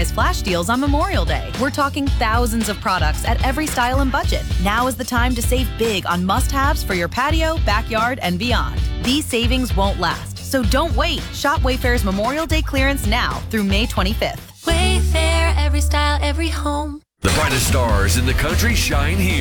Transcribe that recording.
surprise flash deals on Memorial Day. We're talking thousands of products at every style and budget. Now is the time to save big on must-haves for your patio, backyard, and beyond. These savings won't last, so don't wait. Shop Wayfair's Memorial Day clearance now through May 25th. Wayfair, every style, every home. The brightest stars in the country shine here.